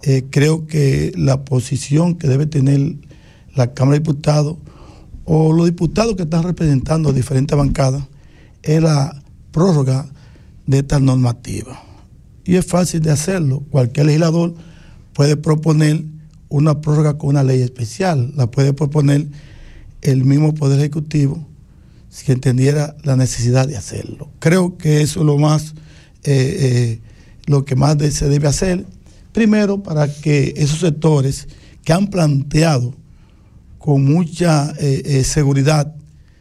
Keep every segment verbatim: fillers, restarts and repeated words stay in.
eh, creo que la posición que debe tener la Cámara de Diputados o los diputados que están representando diferentes bancadas es la prórroga de esta normativa. Y es fácil de hacerlo. Cualquier legislador puede proponer una prórroga con una ley especial. La puede proponer el mismo Poder Ejecutivo si entendiera la necesidad de hacerlo. Creo que eso es lo más, eh, eh, lo que más de, se debe hacer. Primero, para que esos sectores que han planteado con mucha eh, eh, seguridad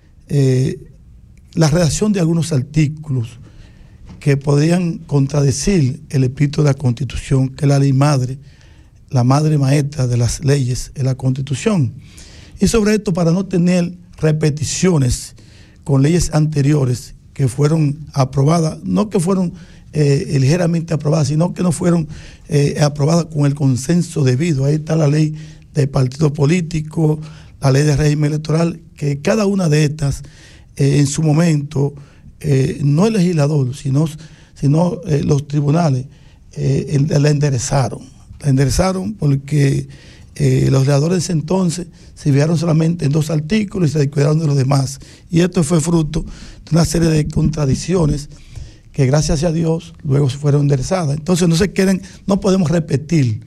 eh, la redacción de algunos artículos que podrían contradecir el espíritu de la Constitución, que es la ley madre, la madre maestra de las leyes es la Constitución. Y sobre esto, para no tener repeticiones con leyes anteriores que fueron aprobadas, no que fueron eh, ligeramente aprobadas, sino que no fueron eh, aprobadas con el consenso debido. Ahí está la ley de partido político, la ley de régimen electoral, que cada una de estas, eh, en su momento, eh, no el legislador, sino, sino eh, los tribunales eh, la enderezaron. La enderezaron porque eh, los legisladores de ese entonces se fijaron solamente en dos artículos y se descuidaron de los demás. Y esto fue fruto de una serie de contradicciones que, gracias a Dios, luego se fueron enderezadas. Entonces no se quieren, no podemos repetir,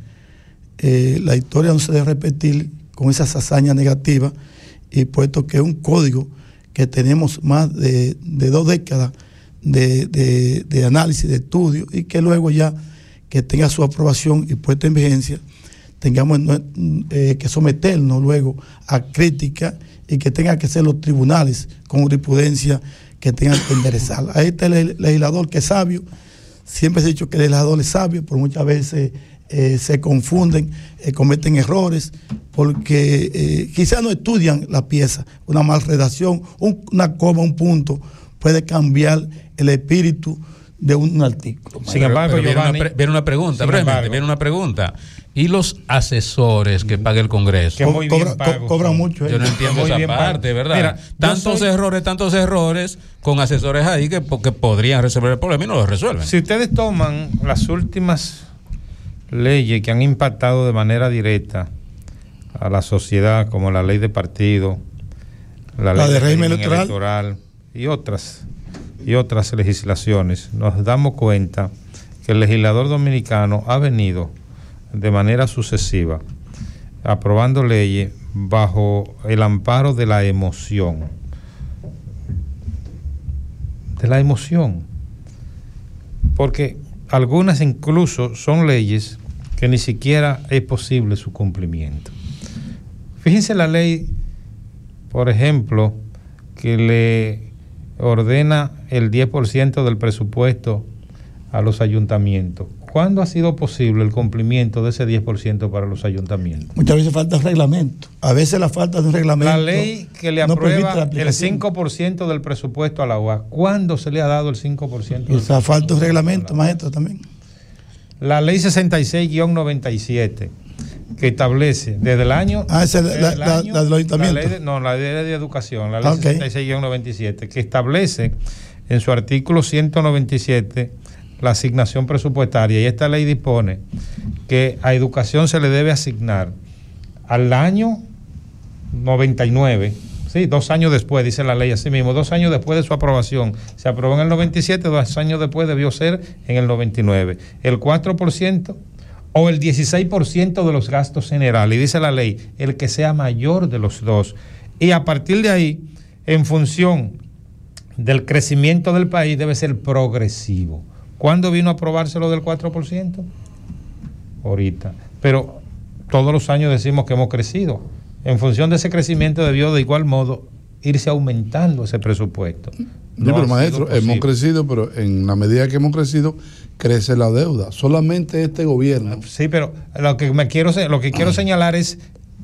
eh, la historia no se debe repetir con esas hazañas negativas, y puesto que es un código que tenemos más de, de dos décadas de, de, de análisis, de estudio, y que luego ya que tenga su aprobación y puesta en vigencia, tengamos eh, que someternos luego a crítica y que tengan que ser los tribunales con jurisprudencia que tengan que enderezarla. Ahí está el legislador que es sabio. Siempre se ha dicho que el legislador es sabio, pero muchas veces eh, se confunden, eh, cometen errores, porque eh, quizás no estudian la pieza. Una mal redacción, un, una coma, un punto, puede cambiar el espíritu de un artículo. Sin embargo, viene una, pre, viene una pregunta, brevemente, viene una pregunta. ¿Y los asesores que paga el Congreso? Que muy bien pagos, co cobran mucho. Yo no entiendo esa parte, pago. ¿Verdad? Mira, tantos soy... errores, tantos errores con asesores ahí que, que podrían resolver el problema y no lo resuelven. Si ustedes toman las últimas leyes que han impactado de manera directa a la sociedad, como la ley de partido, la, la ley de régimen electoral. electoral y otras y otras legislaciones, nos damos cuenta que el legislador dominicano ha venido de manera sucesiva aprobando leyes bajo el amparo de la emoción, de la emoción, porque algunas incluso son leyes que ni siquiera es posible su cumplimiento. Fíjense la ley, por ejemplo, que le ordena el diez por ciento del presupuesto a los ayuntamientos. ¿Cuándo ha sido posible el cumplimiento de ese diez por ciento para los ayuntamientos? Muchas veces falta reglamento. A veces la falta de un reglamento. La ley que le no aprueba el cinco por ciento del presupuesto a la U A, ¿cuándo se le ha dado el cinco por ciento? Y esa falta de un reglamento, maestro, también. La ley sesenta y seis guión noventa y siete, que establece desde el año... Ah, esa es la, la, la, la del ayuntamiento. La ley de, no, la ley de educación, la ley okay. sesenta y seis guión noventa y siete, que establece en su artículo ciento noventa y siete la asignación presupuestaria, y esta ley dispone que a educación se le debe asignar al año noventa y nueve, sí, dos años después, dice la ley así mismo, dos años después de su aprobación. Se aprobó en el noventa y siete, dos años después debió ser en el noventa y nueve. El cuatro por ciento o el dieciséis por ciento de los gastos generales, y dice la ley, el que sea mayor de los dos. Y a partir de ahí, en función del crecimiento del país, debe ser progresivo. ¿Cuándo vino a aprobarse lo del cuatro por ciento? Ahorita. Pero todos los años decimos que hemos crecido. En función de ese crecimiento debió de igual modo irse aumentando ese presupuesto. No, sí, pero maestro, hemos crecido, pero en la medida que hemos crecido, crece la deuda. Solamente este gobierno. Sí, pero lo que me quiero lo que quiero señalar es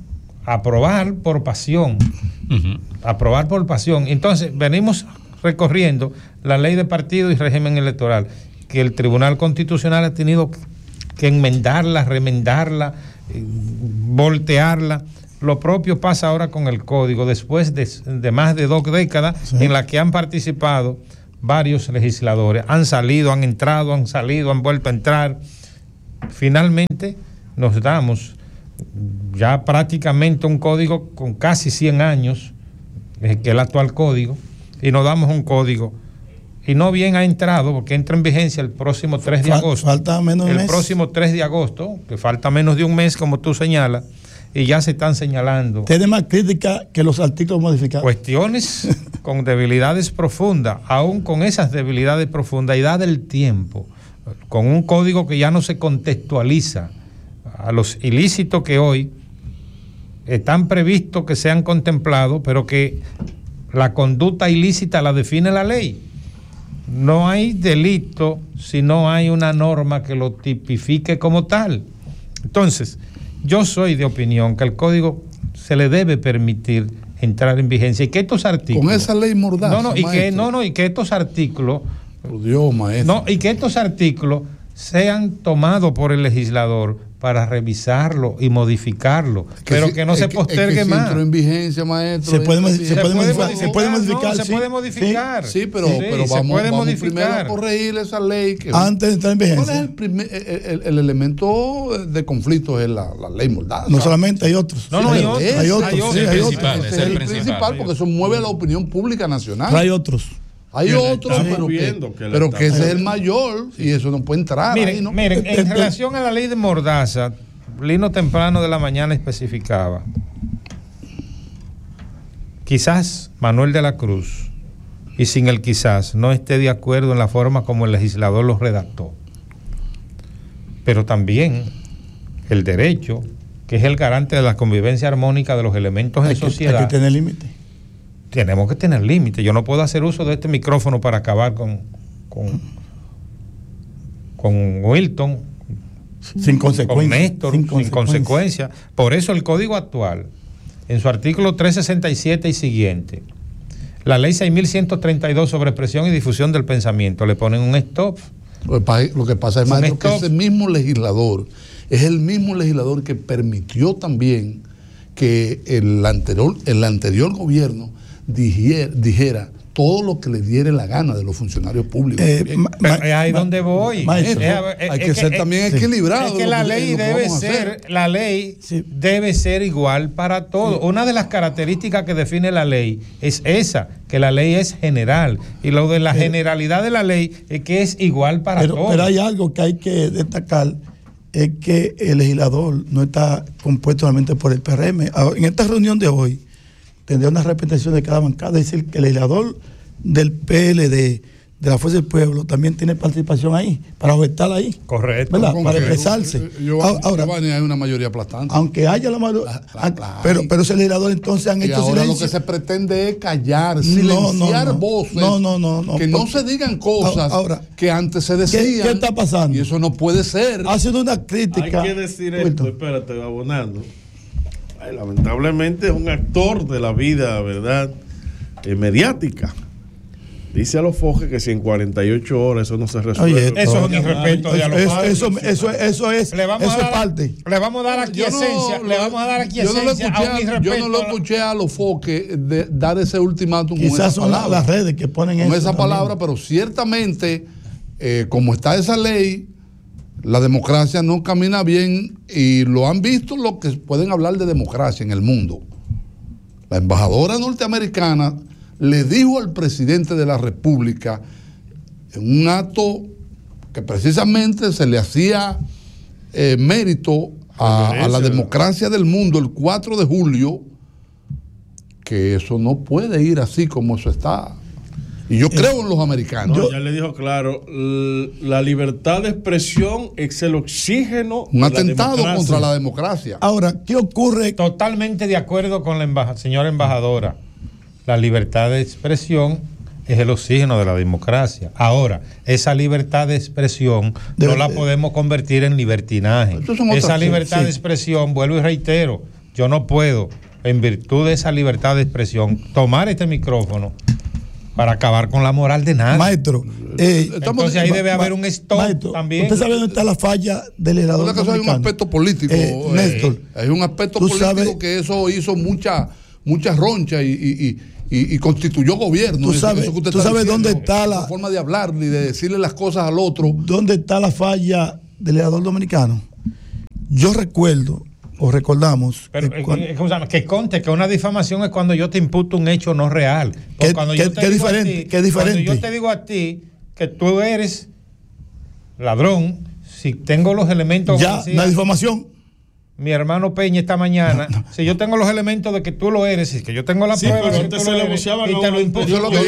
aprobar por pasión. Uh-huh. Aprobar por pasión. Entonces, venimos recorriendo la ley de partido y régimen electoral, que el Tribunal Constitucional ha tenido que enmendarla, remendarla, eh, voltearla. Lo propio pasa ahora con el código, después de, de más de dos décadas, sí, en la que han participado varios legisladores. Han salido, han entrado, han salido, han vuelto a entrar. Finalmente nos damos ya prácticamente un código con casi cien años, que es el actual código, y nos damos un código y no bien ha entrado, porque entra en vigencia el próximo tres de agosto. Falta menos de un el mes. próximo tres de agosto, que falta menos de un mes, como tú señalas, y ya se están señalando. Tiene más crítica que los artículos modificados. Cuestiones con debilidades profundas, aún con esas debilidades profundas y dada el tiempo, con un código que ya no se contextualiza a los ilícitos que hoy están previstos que sean contemplados, pero que la conducta ilícita la define la ley. No hay delito si no hay una norma que lo tipifique como tal. Entonces, yo soy de opinión que el código se le debe permitir entrar en vigencia y que estos artículos... Con esa ley mordaza, no, no, y que, no, no, y que estos artículos... Por Dios, maestro. No, y que estos artículos sean tomados por el legislador para revisarlo y modificarlo, que pero si, que no se postergue que si más. Entró en vigencia, maestro. Se puede, se se puede, puede modificar, modificar, se puede modificar. No, sí, se puede modificar. Sí, sí pero, sí, pero se vamos, puede vamos modificar. primero a corregir esa ley. Que antes de entrar en vigencia. ¿Cuál es el, primer, el, el, el elemento de conflicto? Es la, la ley mordaza. No solamente, hay otros. No, no, hay otros. Hay otros, hay otros. sí, el hay principal, otros. es Ese el es el principal, principal, porque eso mueve a la opinión pública nacional. Pero hay otros. Hay otros, pero que, que, pero que ese es el mayor y eso no puede entrar. Miren, ahí, ¿no? miren en relación a la ley de mordaza, Lino temprano de la mañana especificaba, quizás Manuel de la Cruz, y sin el quizás, no esté de acuerdo en la forma como el legislador lo redactó, pero también el derecho, que es el garante de la convivencia armónica de los elementos en hay que, sociedad, hay que tener límite. Tenemos que tener límite. Yo no puedo hacer uso de este micrófono para acabar con con, con Wilton, sin consecuencia, con Néstor, sin, sin consecuencia. consecuencia. Por eso el Código actual, en su artículo trescientos sesenta y siete y siguiente, la ley seis mil ciento treinta y dos sobre expresión y difusión del pensamiento, le ponen un stop. Lo que pasa es, maestro, que ese mismo legislador es el mismo legislador que permitió también que el anterior, el anterior gobierno dijera, dijera todo lo que le diere la gana de los funcionarios públicos. Eh, Pero es ahí donde voy. Maestro, eh, eh, hay que, que ser eh, también sí. equilibrado. Es que la ley que debe ser, la ley sí. debe ser igual para todos. Sí. Una de las características que define la ley es esa, que la ley es general. Y lo de la pero, generalidad de la ley es que es igual para pero, todos. Pero hay algo que hay que destacar, es que el legislador no está compuesto solamente por el P R M. En esta reunión de hoy tendría una representación de cada bancada, es decir, que el legislador del P L D, de la Fuerza del Pueblo, también tiene participación ahí, para objetar ahí. Correcto. ¿Verdad? Para expresarse. Yo, yo, ahora, Giovanni, hay una mayoría aplastante. Aunque haya la mayoría. Pero, pero ese legislador entonces han y hecho ahora silencio. Lo que se pretende es callar, silenciar no, no, no. voces. No, no, no. no que no se digan cosas ahora, que antes se decían. ¿Qué, ¿Qué está pasando? Y eso no puede ser. Ha sido una crítica. Hay que decir esto, espérate, abonando. Ay, lamentablemente es un actor de la vida, ¿verdad? Eh, mediática. Dice a los fojes que si en cuarenta y ocho horas eso no se resuelve. Oye, eso es un irrespeto de a los padres. Eso, eso, eso es, le vamos eso a dar, es parte. Le vamos a dar aquí esencia. No, le vamos a dar aquí yo no esencia escuché, a un irrespeto. Yo no lo escuché a los foques de dar ese ultimátum. Quizás son palabra, las redes que ponen con eso esa también. palabra, pero ciertamente, eh, como está esa ley, la democracia no camina bien y lo han visto los que pueden hablar de democracia en el mundo. La embajadora norteamericana le dijo al presidente de la República, en un acto que precisamente se le hacía eh, mérito a, a la democracia del mundo el cuatro de julio, que eso no puede ir así como eso está. Y yo creo en los americanos. No, ya le dijo claro, la libertad de expresión es el oxígeno. Un atentado la contra la democracia. Ahora, ¿qué ocurre? Totalmente de acuerdo con la embaja, señora embajadora. La libertad de expresión es el oxígeno de la democracia. Ahora, esa libertad de expresión de no la podemos convertir en libertinaje. Esa libertad sí. de expresión, vuelvo y reitero, yo no puedo, en virtud de esa libertad de expresión, tomar este micrófono para acabar con la moral de nadie. Maestro, eh, entonces ahí debe haber un stop maestro, también. ¿Usted sabe dónde está la falla del legislador dominicano? Hay un aspecto político, eh, Néstor. Hay un aspecto político sabes, que eso hizo mucha, mucha roncha y, y, y, y constituyó gobierno. Tú sabes, eso que usted tú está sabes diciendo, dónde está la, la forma de hablar y de decirle las cosas al otro. ¿Dónde está la falla del legislador dominicano? yo recuerdo o recordamos pero, que, cuando, eh, que conte que una difamación es cuando yo te imputo un hecho no real. ¿Qué, cuando qué, yo te qué digo diferente, a ti, ¿qué diferente? Cuando yo te digo a ti que tú eres ladrón, si tengo los elementos... Ya, decía, la difamación. Mi hermano Peña esta mañana, no, no. si yo tengo los elementos de que tú lo eres, y que yo tengo la sí, prueba de que tú lo eres, y te lo impuso.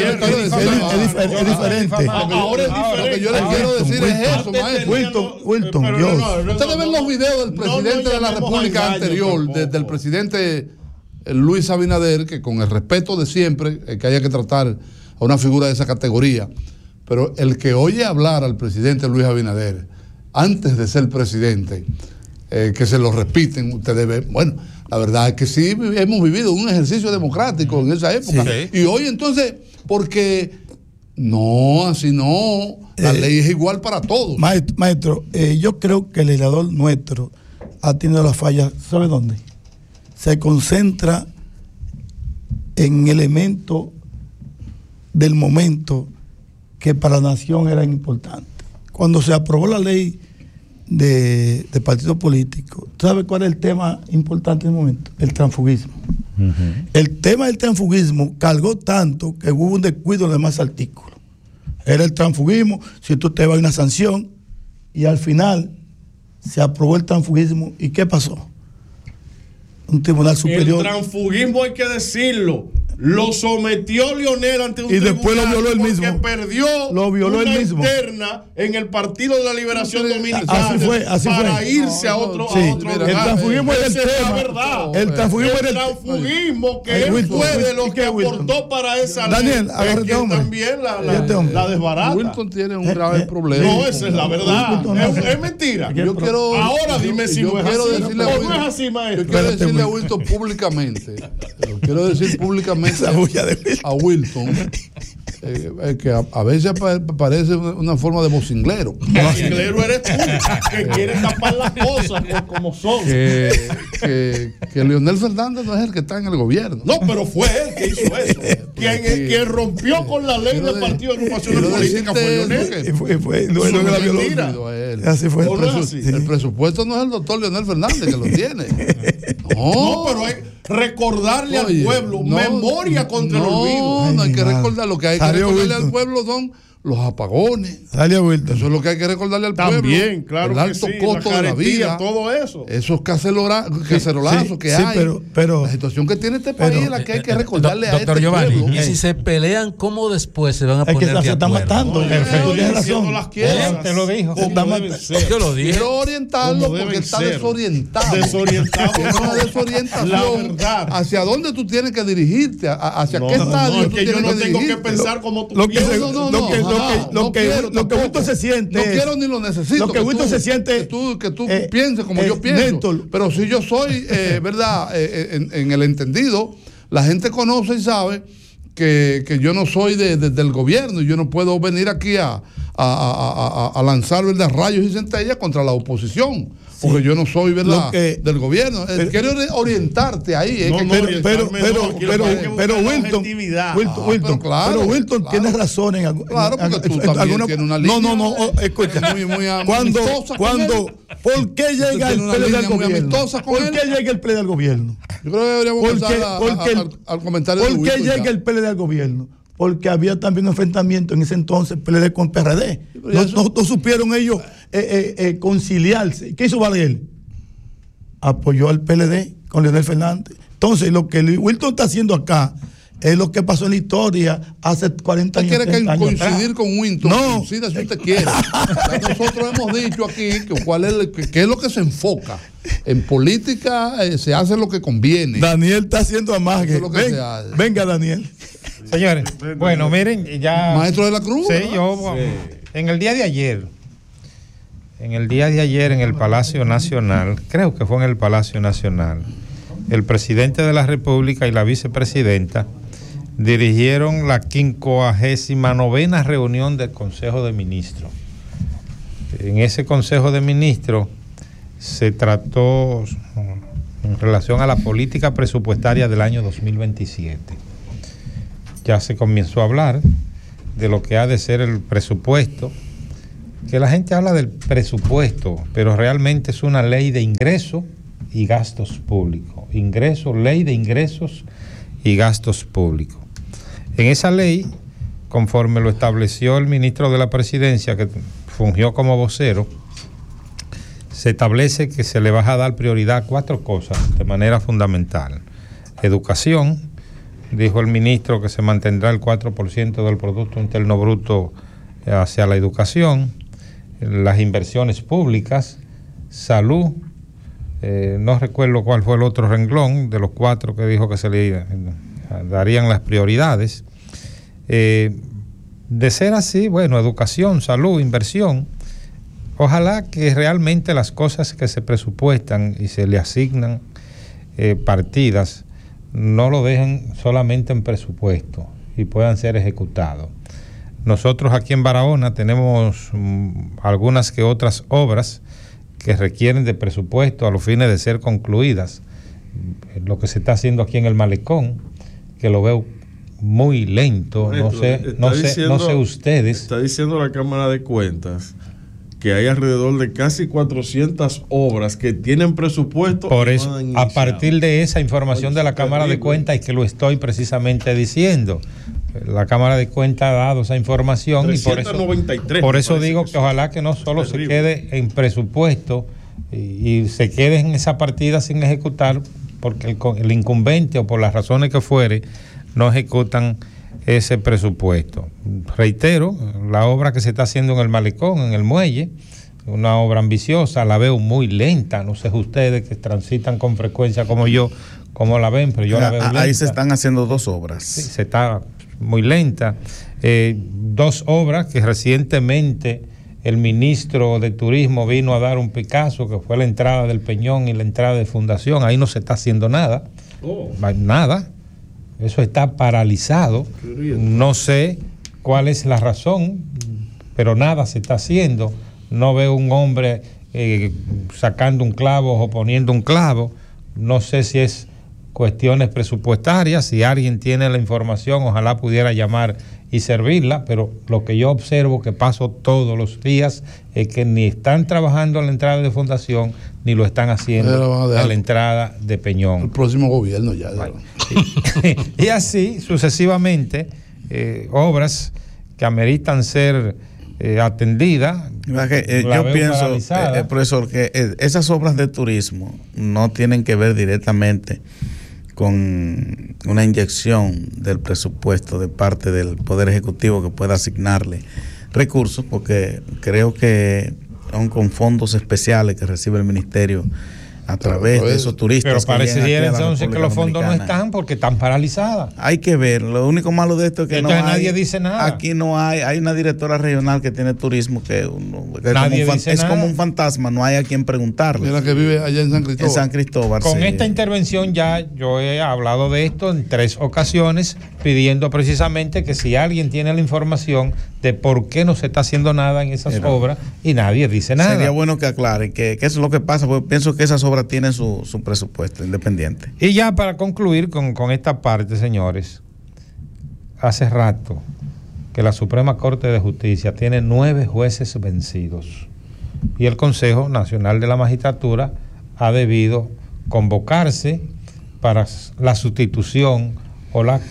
Es diferente. Ahora es diferente. Lo que yo le quiero decir es eso, maestro. Wilton, Wilton, ustedes ven los videos del presidente de la República anterior, del presidente Luis Abinader, que con el respeto de siempre, que haya que tratar a una figura de esa categoría, pero el que oye hablar al presidente Luis Abinader antes de ser presidente, Eh, que se lo repiten, ustedes ven, bueno, la verdad es que sí hemos vivido un ejercicio democrático en esa época. Sí. Y hoy entonces, porque no, así no, la eh, ley es igual para todos. Maestro, maestro eh, yo creo que el legislador nuestro ha tenido la falla, ¿sabe dónde? Se concentra en elementos del momento que para la nación eran importantes. Cuando se aprobó la ley De, de partido político, ¿sabe cuál es el tema importante en el momento? El transfugismo. Uh-huh. El tema del transfugismo cargó tanto que hubo un descuido en los demás artículos. Era el transfugismo, si tú te vas a una sanción, y al final se aprobó el transfugismo. ¿Y qué pasó? Un tribunal superior. El transfugismo, hay que decirlo, lo sometió Leonel ante un y después lo violó él mismo. Porque perdió lo violó una él mismo. interna en el Partido de la Liberación Dominicana. Así fue, así para fue. irse no, a otro, sí, a otro mira, lugar. El transfugismo era el tema. Verdad. El transfugismo el era el transfugismo que él Wilton, fue de lo que aportó para esa Daniel, ley. Daniel, que hombre. también la, la, este la desbarata. Wilton tiene un grave eh, problema. No, esa es la verdad. No, es, es mentira. Yo quiero, ahora dime si no es así. Decirle a Wilton, no es así, maestro. Yo quiero decirle a Wilton públicamente, lo quiero decir públicamente a Wilton, eh, eh, que a, a veces parece una, una forma de vocinglero. Vocinglero eres tú, que quieres tapar las cosas como son. Que, que, que Leonel Fernández no es el que está en el gobierno. No, pero fue él que hizo eso. Quien, sí. quien rompió con la ley del Partido de Agrupaciones Políticas fue Leonel. Y fue, fue, no, no, la violó. Así fue. El, presu así. el presupuesto no es el doctor Leonel Fernández que lo tiene. No, no pero hay recordarle Oye, al pueblo, no, memoria contra no, el olvido. No, no hay que recordar, lo que hay que Salió recordarle Wilton. al pueblo son los apagones. Salió Wilton. Eso es lo que hay que recordarle al También, pueblo. También, claro el alto que sí, costo la de la vida. Todo eso. Esos cacerolazos sí, sí, que sí, hay. Pero, pero, la situación que tiene este país es la que hay que recordarle do, a doctor este Giovanni, pueblo. Y si se pelean, ¿cómo después se van a poner de acuerdo? Es que se están matando. Tú tienes razón. Te lo dijo. Yo lo dije. Quiero orientarlo porque está ser. desorientado. Desorientado. Es una desorientación. La verdad. ¿Hacia dónde tú tienes que dirigirte? ¿Hacia no, qué no, estadio no, tú que tienes yo no que tengo dirigirte? que pensar como tú lo que piensas. No, no, no. Lo que, ajá, lo que, quiero, lo que Wilton se siente. No quiero ni lo necesito. Lo que Wilton se siente. Que tú, que tú eh, pienses como eh, yo pienso. Néstor. Pero si yo soy, eh, ¿verdad? Eh, en, en el entendido, la gente conoce y sabe que, que yo no soy de, de, del gobierno y yo no puedo venir aquí a, a, a, a, a lanzar, ¿verdad?, rayos y centellas contra la oposición. Porque sí. yo no soy, ¿verdad?, que, del gobierno. Pero, Quiero orientarte ahí. No, que, no, pero, pero, pero, no, pero, pero, pero Wilton, Wilton, ah, Wilton, pero, claro, pero Wilton claro. tiene razón en algo. Claro, porque tú también alguna, tienes una línea. No, no, no, escucha. Muy, muy cuando, cuando, ¿por qué llega el pleno del gobierno? ¿Por qué llega el pleno del gobierno? Yo creo que deberíamos pasar a, a, a, al comentario de ¿Por qué llega el P L D al gobierno? Porque había también un enfrentamiento en ese entonces P L D con P R D. No, no, no supieron ellos eh, eh, eh, conciliarse. ¿Qué hizo Balaguer? Apoyó al P L D con Leonel Fernández. Entonces, lo que Wilton está haciendo acá es lo que pasó en la historia hace cuarenta años. ¿Usted quiere que coincidir atrás. con Wilton? No. Coincida si usted quiere. Nosotros hemos dicho aquí que cuál es, que, que es lo que se enfoca. En política eh, se hace lo que conviene. Daniel está haciendo amague. Es Ven, venga, Daniel. Señores, bueno, miren, ya... Maestro de la Cruz. Sí, yo... Sí. En el día de ayer, en el día de ayer en el Palacio Nacional, creo que fue en el Palacio Nacional, el presidente de la República y la vicepresidenta dirigieron la quincuagésima novena reunión del Consejo de Ministros. En ese Consejo de Ministros se trató en relación a la política presupuestaria del año dos mil veintisiete. Ya se comenzó a hablar de lo que ha de ser el presupuesto que la gente habla del presupuesto, pero realmente es una ley de ingresos y gastos públicos. Ingresos, ley de ingresos y gastos públicos. En esa ley, conforme lo estableció el ministro de la Presidencia, que fungió como vocero, se establece que se le va a dar prioridad a cuatro cosas de manera fundamental. Educación, dijo el ministro que se mantendrá el cuatro por ciento del Producto Interno Bruto hacia la educación, las inversiones públicas, salud, eh, no recuerdo cuál fue el otro renglón de los cuatro que dijo que se le darían las prioridades. Eh, de ser así, bueno, educación, salud, inversión, ojalá que realmente las cosas que se presupuestan y se le asignan eh, partidas no lo dejen solamente en presupuesto y puedan ser ejecutados. Nosotros aquí en Barahona tenemos um, algunas que otras obras que requieren de presupuesto a los fines de ser concluidas. Lo que se está haciendo aquí en el Malecón, que lo veo muy lento, bueno, no sé, no sé, diciendo, no sé ustedes. Está diciendo la Cámara de Cuentas que hay alrededor de casi cuatrocientas obras que tienen presupuesto. Por eso, no a partir de esa información Oye, de la Cámara terrible. de Cuentas, es que lo estoy precisamente diciendo. La Cámara de Cuentas ha dado esa información trescientos noventa y tres, y por eso, por eso digo que, que ojalá que no solo terrible. se quede en presupuesto y, y se quede en esa partida sin ejecutar, porque el, el incumbente o por las razones que fuere no ejecutan ese presupuesto. Reitero, la obra que se está haciendo en el Malecón, en el muelle, una obra ambiciosa, la veo muy lenta, no sé ustedes que transitan con frecuencia como yo, cómo la ven, pero yo la veo lenta. Ahí se están haciendo dos obras. Sí, se está muy lenta. Eh, dos obras que recientemente el ministro de Turismo vino a dar un Picasso, que fue la entrada del Peñón y la entrada de Fundación. Ahí no se está haciendo nada, oh. nada. Eso está paralizado. No sé cuál es la razón, pero nada se está haciendo. No veo un hombre eh, sacando un clavo o poniendo un clavo. No sé si es cuestiones presupuestarias. Si alguien tiene la información, ojalá pudiera llamar y servirla, pero lo que yo observo que paso todos los días es que ni están trabajando en la entrada de Fundación ni lo están haciendo a, a la entrada de Peñón. El próximo gobierno ya. Bueno, y, y así sucesivamente, eh, obras que ameritan ser eh, atendidas. Que, eh, yo pienso, eh, profesor, que eh, esas obras de turismo no tienen que ver directamente con una inyección del presupuesto de parte del Poder Ejecutivo que pueda asignarle recursos, porque creo que son con fondos especiales que recibe el Ministerio a través de esos turistas. Pero parecería entonces que los fondos no están porque están paralizadas. Hay que ver. Lo único malo de esto es que entonces no hay, nadie dice nada. Aquí no hay, hay una directora regional que tiene turismo que, uno, que nadie es, como un, dice es nada. como un fantasma, no hay a quien preguntarle. Mira que vive allá en San Cristóbal. En San Cristóbal. Con sí. esta intervención ya yo he hablado de esto en tres ocasiones, pidiendo precisamente que si alguien tiene la información de por qué no se está haciendo nada en esas Pero, obras y nadie dice nada. Sería bueno que aclare que, que eso es lo que pasa, porque pienso que esas obras tienen su, su presupuesto independiente. Y ya para concluir con, con esta parte, señores, hace rato que la Suprema Corte de Justicia tiene nueve jueces vencidos y el Consejo Nacional de la Magistratura ha debido convocarse para la sustitución o la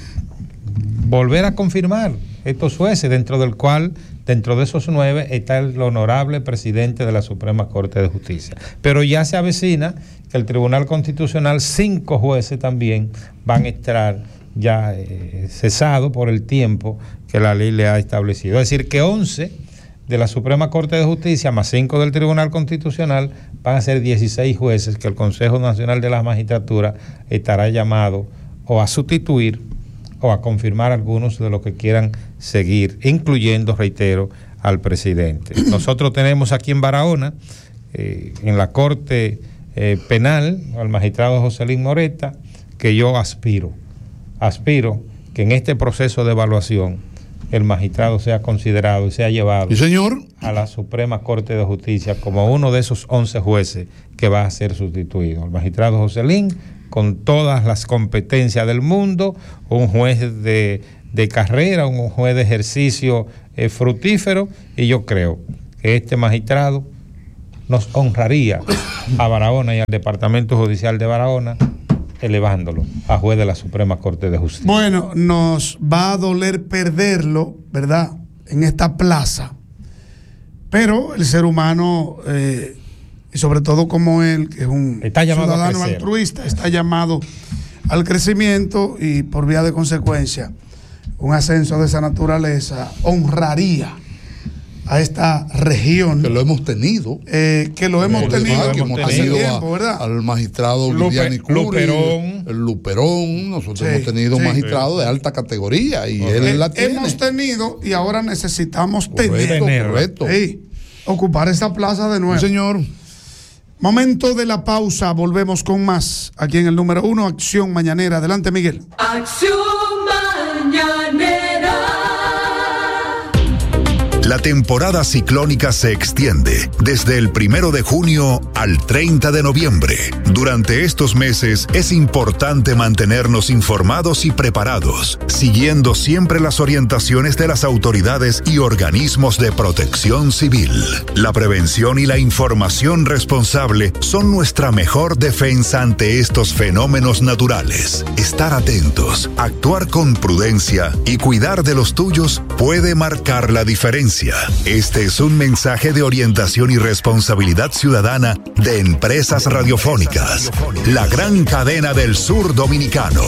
volver a confirmar estos jueces, dentro del cual, dentro de esos nueve, está el honorable presidente de la Suprema Corte de Justicia. Pero ya se avecina que el Tribunal Constitucional, cinco jueces también van a estar ya eh, cesados por el tiempo que la ley le ha establecido. Es decir, que once de la Suprema Corte de Justicia más cinco del Tribunal Constitucional van a ser dieciséis jueces que el Consejo Nacional de la Magistratura estará llamado o a sustituir o a confirmar algunos de los que quieran seguir, incluyendo, reitero, al presidente. Nosotros tenemos aquí en Barahona, eh, en la Corte eh, Penal, al magistrado Joselín Moreta, que yo aspiro, aspiro que en este proceso de evaluación el magistrado sea considerado y sea llevado ¿Sí, señor? a la Suprema Corte de Justicia como uno de esos once jueces que va a ser sustituido. El magistrado Joselín, con todas las competencias del mundo, un juez de, de carrera, un juez de ejercicio eh, fructífero, y yo creo que este magistrado nos honraría a Barahona y al Departamento Judicial de Barahona, elevándolo a juez de la Suprema Corte de Justicia. Bueno, nos va a doler perderlo, ¿verdad?, en esta plaza, pero el ser humano, eh, y sobre todo como él, que es un ciudadano altruista, está llamado al crecimiento, y por vía de consecuencia un ascenso de esa naturaleza honraría a esta región. Que lo hemos tenido. Eh, que lo hemos tenido, que hemos hace tenido tiempo, a, ¿verdad? Al magistrado Viviani Curi, Luperón. el Luperón. Nosotros sí, hemos tenido sí, magistrados sí. de alta categoría y okay. él la tiene. Hemos tenido y ahora necesitamos correcto, tener. Correcto. Sí, ocupar esa plaza de nuevo. Sí, señor. Momento de la pausa, volvemos con más. Aquí en el número uno, Acción Mañanera. Adelante, Miguel. Acción Mañanera. La temporada ciclónica se extiende desde el primero de junio al treinta de noviembre. Durante estos meses es importante mantenernos informados y preparados, siguiendo siempre las orientaciones de las autoridades y organismos de protección civil. La prevención y la información responsable son nuestra mejor defensa ante estos fenómenos naturales. Estar atentos, actuar con prudencia y cuidar de los tuyos puede marcar la diferencia. Este es un mensaje de orientación y responsabilidad ciudadana de Empresas Radiofónicas, la gran cadena del sur dominicano.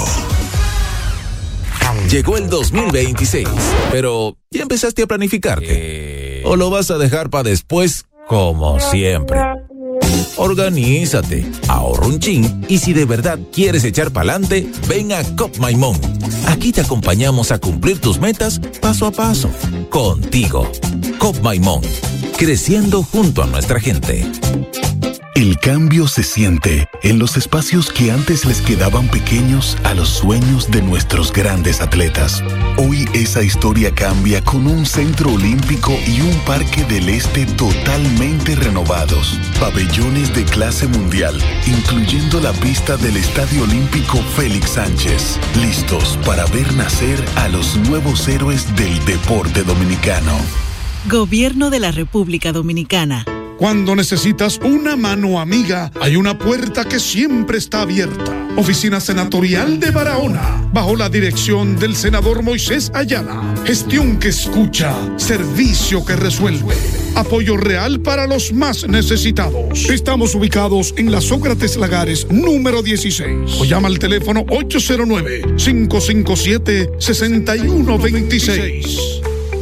Llegó el dos mil veintiséis, pero ¿ya empezaste a planificarte? ¿O lo vas a dejar para después, como siempre? Organízate, ahorra un chin, y si de verdad quieres echar pa'lante, ven a Cop Maimón. Aquí te acompañamos a cumplir tus metas paso a paso. Contigo. Cop Maimón, creciendo junto a nuestra gente. El cambio se siente en los espacios que antes les quedaban pequeños a los sueños de nuestros grandes atletas. Hoy esa historia cambia con un centro olímpico y un parque del este totalmente renovados. Pabellones de clase mundial, incluyendo la pista del Estadio Olímpico Félix Sánchez. Listos para ver nacer a los nuevos héroes del deporte dominicano. Gobierno de la República Dominicana. Cuando necesitas una mano amiga, hay una puerta que siempre está abierta. Oficina Senatorial de Barahona, bajo la dirección del senador Moisés Ayala. Gestión que escucha, servicio que resuelve. Apoyo real para los más necesitados. Estamos ubicados en la Sócrates Lagares, número dieciséis. O llama al teléfono ocho cero nueve, cinco cinco siete, seis uno dos seis.